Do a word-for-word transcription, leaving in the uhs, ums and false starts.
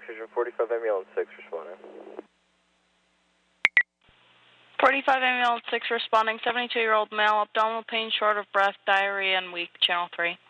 Fusion forty-five ambulance six responding. forty-five ambulance six responding, seventy-two-year-old male, abdominal pain, short of breath, diarrhea, and weak, channel three.